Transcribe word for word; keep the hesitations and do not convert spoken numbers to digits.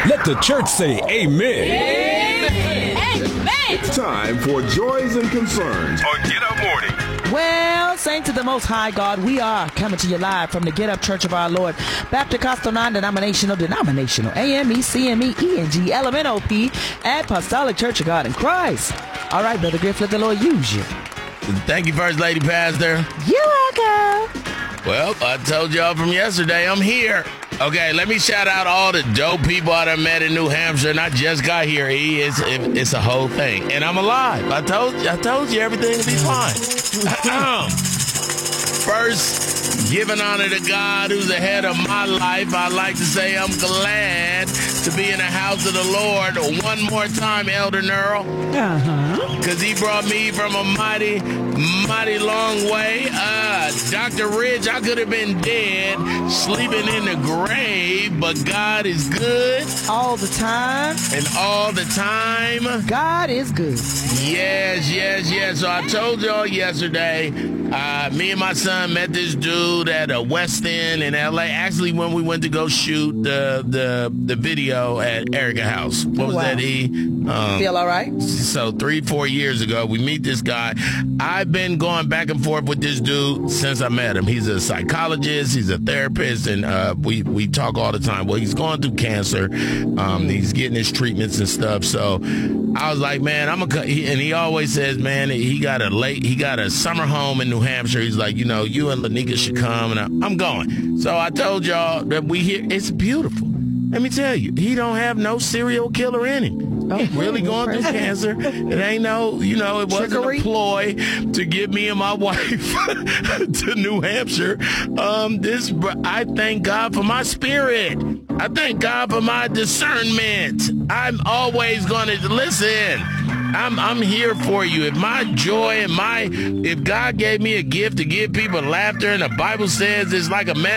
Let the church say amen. Amen. Amen. It's time for Joys and Concerns on Get Up Morning. Well, saints of the Most High God, we are coming to you live from the Get Up Church of Our Lord, Baptist Costal Non-Denominational, Denominational, A M E, C M E, E N G, L M N O P, Apostolic Church of God in Christ. All right, Brother Griff, let the Lord use you. Thank you, First Lady Pastor. You're welcome. Well, I told y'all from yesterday, I'm here. Okay, let me shout out all the dope people I done met in New Hampshire, and I just got here. E, it's, it, it's a whole thing, and I'm alive. I told I told you everything will be fine. First, giving honor to God who's ahead of my life, I'd like to say I'm glad to be in the house of the Lord one more time, Elder Nerl. Uh-huh. Because he brought me from a mighty, mighty long way. Uh, Doctor Rich, I could have been dead, sleeping in the grave, but God is good. All the time. And all the time. God is good. Yes, yes, yes. So I told y'all yesterday, uh, me and my son met this dude at a West End in L A. Actually, when we went to go shoot the the, the video at Erica House. What was wow. that, E? Um, Feel all right? So three, four years ago, we meet this guy. I've been going back and forth with this dude since I met him. He's a psychologist. He's a therapist. And uh, we, we talk all the time. Well, he's going through cancer. Um, he's getting his treatments and stuff. So I was like, man, I'm a, and he always says, man, he got a late, he got a summer home in New Hampshire. He's like, you know, you and Lanika should come. And I, I'm going. So I told y'all that we here. It's beautiful. Let me tell you, he don't have no serial killer in him. He's really going through cancer. It ain't no, you know, it wasn't Trickery. a ploy to get me and my wife to New Hampshire. Um, this, I thank God for my spirit. I thank God for my discernment. I'm always going to listen. I'm I'm here for you. If my joy and my, if God gave me a gift to give people laughter, and the Bible says it's like a man